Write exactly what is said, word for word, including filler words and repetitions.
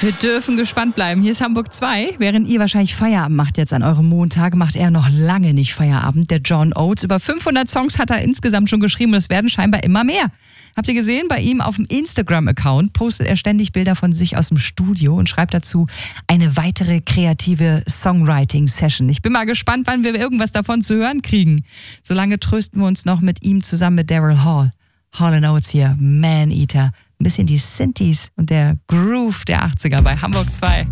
Wir dürfen gespannt bleiben. Hier ist Hamburg zwei. Während ihr wahrscheinlich Feierabend macht jetzt an eurem Montag, macht er noch lange nicht Feierabend. Der John Oates. Über fünfhundert Songs hat er insgesamt schon geschrieben und es werden scheinbar immer mehr. Habt ihr gesehen? Bei ihm auf dem Instagram-Account postet er ständig Bilder von sich aus dem Studio und schreibt dazu eine weitere kreative Songwriting-Session. Ich bin mal gespannt, wann wir irgendwas davon zu hören kriegen. Solange trösten wir uns noch mit ihm zusammen mit Daryl Hall. Hall and Oates hier, Man Eater. Ein bisschen die Synthes und der Groove der achtziger bei Hamburg zwei.